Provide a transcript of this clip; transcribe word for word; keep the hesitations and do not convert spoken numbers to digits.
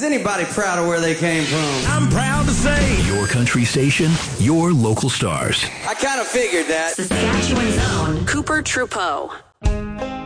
anybody proud of where they came from? I'm proud to say. Your country station, your local stars. I kind of figured that. Saskatchewan's own Cooper Trudeau.